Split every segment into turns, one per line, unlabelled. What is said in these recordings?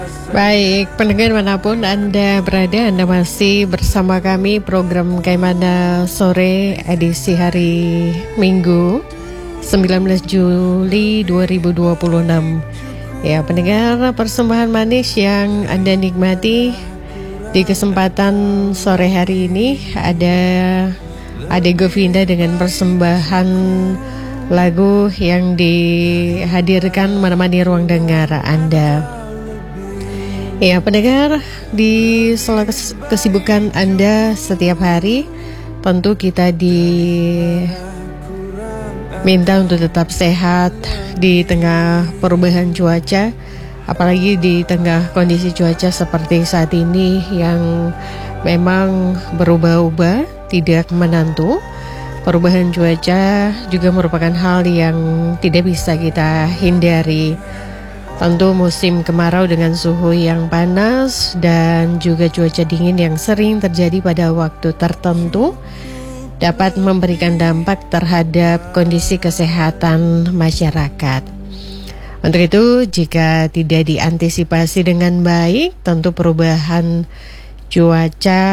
Baik, pendengar manapun Anda berada, Anda masih bersama kami program Kaimana Sore edisi hari Minggu 19 Juli 2026. Ya, pendengar, persembahan manis yang Anda nikmati di kesempatan sore hari ini ada Ade Govinda dengan persembahan lagu yang dihadirkan menemani ruang dengar Anda. Ya, pendengar, di sela kesibukan Anda setiap hari, tentu kita diminta untuk tetap sehat di tengah perubahan cuaca, apalagi di tengah kondisi cuaca seperti saat ini yang memang berubah-ubah, tidak menentu. Perubahan cuaca juga merupakan hal yang tidak bisa kita hindari. Tentu musim kemarau dengan suhu yang panas dan juga cuaca dingin yang sering terjadi pada waktu tertentu dapat memberikan dampak terhadap kondisi kesehatan masyarakat. Untuk itu, jika tidak diantisipasi dengan baik, tentu perubahan cuaca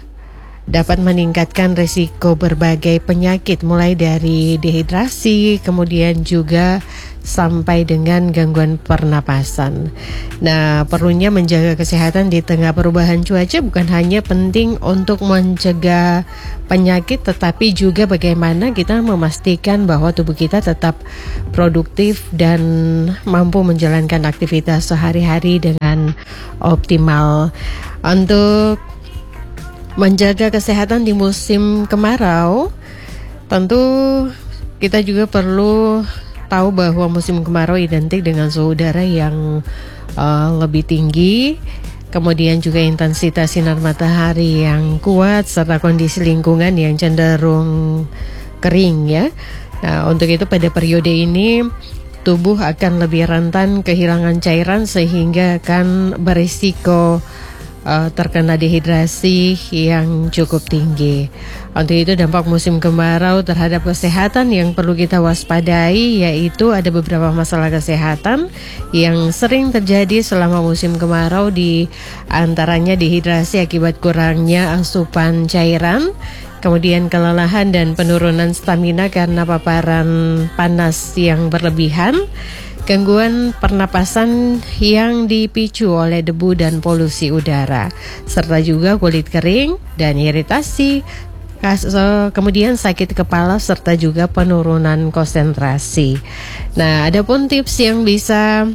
dapat meningkatkan risiko berbagai penyakit mulai dari dehidrasi, kemudian juga sampai dengan gangguan pernapasan. Nah, perlunya menjaga kesehatan di tengah perubahan cuaca bukan hanya penting untuk mencegah penyakit, tetapi juga bagaimana kita memastikan bahwa tubuh kita tetap produktif dan mampu menjalankan aktivitas sehari-hari dengan optimal. Untuk menjaga kesehatan di musim kemarau, tentu kita juga perlu tahu bahwa musim kemarau identik dengan suhu udara yang lebih tinggi, kemudian juga intensitas sinar matahari yang kuat, serta kondisi lingkungan yang cenderung kering ya. Nah, untuk itu pada periode ini tubuh akan lebih rentan kehilangan cairan sehingga akan berisiko terkena dehidrasi yang cukup tinggi. Untuk itu dampak musim kemarau terhadap kesehatan yang perlu kita waspadai, yaitu ada beberapa masalah kesehatan yang sering terjadi selama musim kemarau, di antaranya dehidrasi akibat kurangnya asupan cairan, kemudian kelelahan dan penurunan stamina karena paparan panas yang berlebihan, gangguan pernapasan yang dipicu oleh debu dan polusi udara, serta juga kulit kering dan iritasi, kemudian sakit kepala, serta juga penurunan konsentrasi. Nah, ada pun tips yang bisa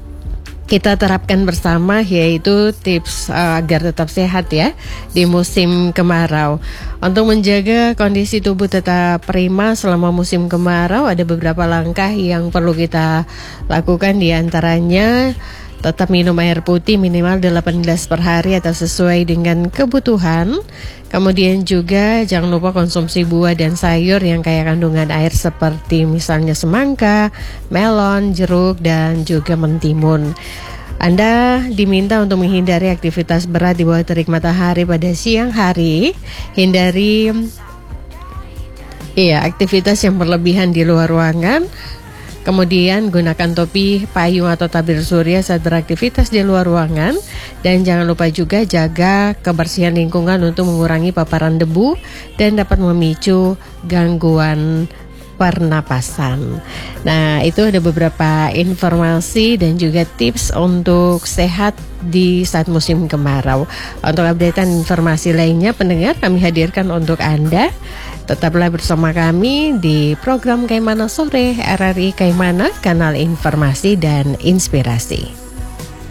kita terapkan bersama, yaitu tips agar tetap sehat ya di musim kemarau. Untuk menjaga kondisi tubuh tetap prima selama musim kemarau, ada beberapa langkah yang perlu kita lakukan. Di antaranya tetap minum air putih minimal 8 gelas per hari atau sesuai dengan kebutuhan. Kemudian juga jangan lupa konsumsi buah dan sayur yang kaya kandungan air seperti misalnya semangka, melon, jeruk, dan juga mentimun. Anda diminta untuk menghindari aktivitas berat di bawah terik matahari pada siang hari. Hindari aktivitas yang berlebihan di luar ruangan. Kemudian gunakan topi, payung atau tabir surya saat beraktivitas di luar ruangan. Dan jangan lupa juga jaga kebersihan lingkungan untuk mengurangi paparan debu dan dapat memicu gangguan pernapasan. Nah, itu ada beberapa informasi dan juga tips untuk sehat di saat musim kemarau. Untuk updatean informasi lainnya, pendengar, kami hadirkan untuk Anda. Tetaplah bersama kami di program Kaimana Sore RRI Kaimana, kanal informasi dan inspirasi.